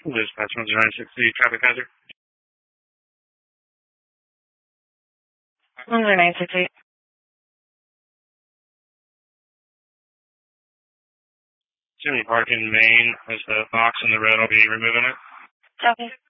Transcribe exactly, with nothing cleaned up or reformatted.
Dispatch one zero nine six three, traffic hazard. one zero nine six eight. Assuming parking in Maine, as the box in the road will be removing it. Copy.